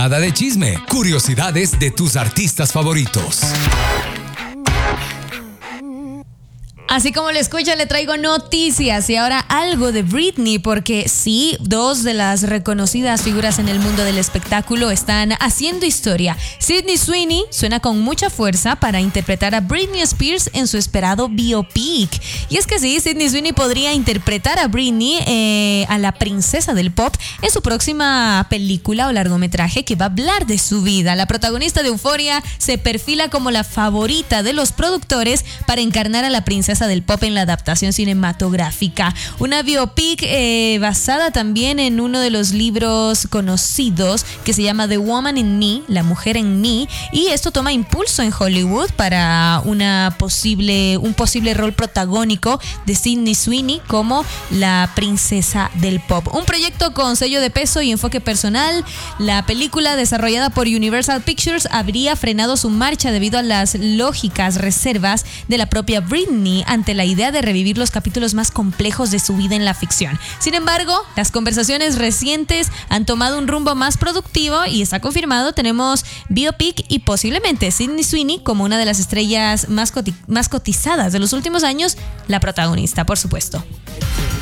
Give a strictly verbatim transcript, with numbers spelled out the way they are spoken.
Nada de chisme, curiosidades de tus artistas favoritos. Así como lo escucha, le traigo noticias y ahora algo de Britney, porque sí, dos de las reconocidas figuras en el mundo del espectáculo están haciendo historia. Sydney Sweeney suena con mucha fuerza para interpretar a Britney Spears en su esperado biopic. Y es que sí, Sydney Sweeney podría interpretar a Britney, eh, a la princesa del pop, en su próxima película o largometraje que va a hablar de su vida. La protagonista de Euphoria se perfila como la favorita de los productores para encarnar a la princesa del pop en la adaptación cinematográfica. Una biopic eh, basada también en uno de los libros conocidos que se llama The Woman in Me, La Mujer en Mí, y esto toma impulso en Hollywood para una posible, un posible rol protagónico de Sydney Sweeney como la princesa del pop. Un proyecto con sello de peso y enfoque personal. La película, desarrollada por Universal Pictures, habría frenado su marcha debido a las lógicas reservas de la propia Britney ante la idea de revivir los capítulos más complejos de su vida en la ficción. Sin embargo, las conversaciones recientes han tomado un rumbo más productivo y está confirmado, tenemos biopic y posiblemente Sydney Sweeney como una de las estrellas más, coti- más cotizadas de los últimos años, la protagonista, por supuesto.